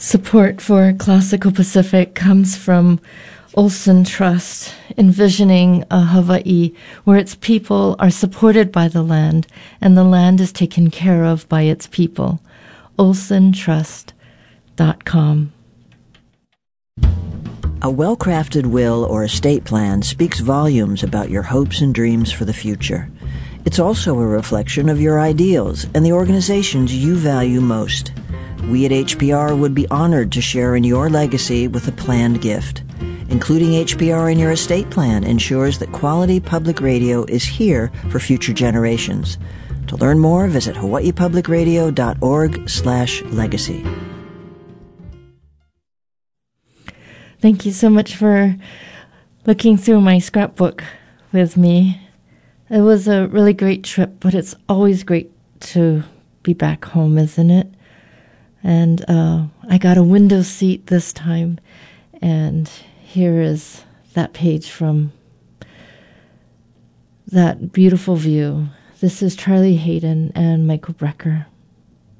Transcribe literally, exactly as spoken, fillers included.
Support for Classical Pacific comes from Olson Trust, envisioning a Hawaii where its people are supported by the land and the land is taken care of by its people. olson trust dot com. A well-crafted will or estate plan speaks volumes about your hopes and dreams for the future. It's also a reflection of your ideals and the organizations you value most. We at H P R would be honored to share in your legacy with a planned gift. Including H P R in your estate plan ensures that quality public radio is here for future generations. To learn more, visit hawaii public radio dot org slash legacy. Thank you so much for looking through my scrapbook with me. It was a really great trip, but it's always great to be back home, isn't it? And uh, I got a window seat this time, and here is that page from that beautiful view. This is Charlie Hayden and Michael Brecker.